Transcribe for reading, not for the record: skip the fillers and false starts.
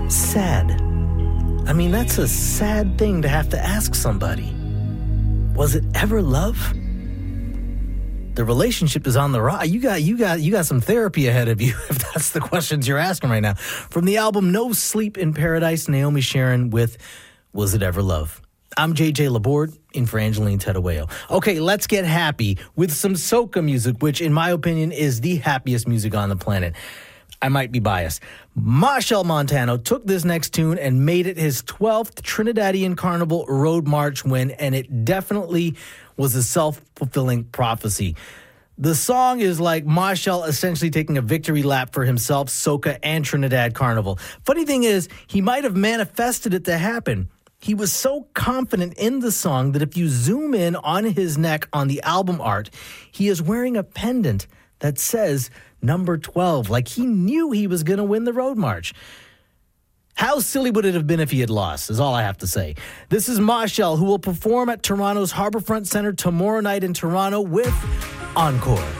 sad. I mean, that's a sad thing to have to ask somebody. Was it ever love? The relationship is on the rise. You got some therapy ahead of you if that's the questions you're asking right now. From the album No Sleep in Paradise, Naomi Sharon with Was It Ever Love? I'm JJ Laborde in for Angeline Tedawayo. Okay, let's get happy with some soca music, which in my opinion is the happiest music on the planet. I might be biased. Machel Montano took this next tune and made it his 12th Trinidadian Carnival Road March win, and it definitely was a self-fulfilling prophecy. The song is like Machel essentially taking a victory lap for himself, soca, and Trinidad Carnival. Funny thing is, he might have manifested it to happen. He was so confident in the song that if you zoom in on his neck on the album art, he is wearing a pendant that says number 12, like he knew he was going to win the Road March. How silly would it have been if he had lost, is all I have to say. This is Machel, who will perform at Toronto's Harbourfront Centre tomorrow night in Toronto with Encore.